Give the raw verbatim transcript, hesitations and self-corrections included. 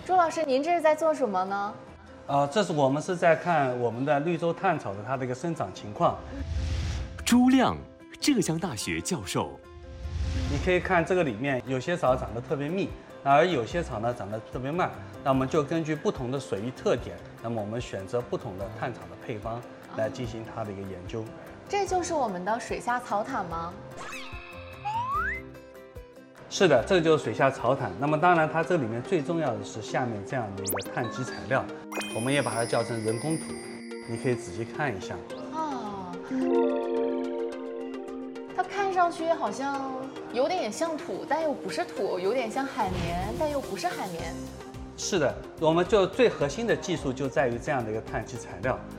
朱老师，您这是在做什么呢？ 呃，这是我们是在看我们的绿洲炭草的它的一个生长情况。 朱亮，浙江大学教授。 你可以看这个里面有些草长得特别密，而有些草呢长得特别慢。那我们就根据不同的水域特点，那么我们选择不同的炭草的配方来进行它的一个研究。 这就是我们的水下草毯吗？ 是的，这就是水下草毯。那么当然，它这里面最重要的是下面这样的一个碳基材料，我们也把它叫成人工土。你可以仔细看一下。 啊，它看上去好像有点像土，但又不是土；有点像海绵，但又不是海绵。 是的，我们就最核心的技术就在于这样的一个碳基材料。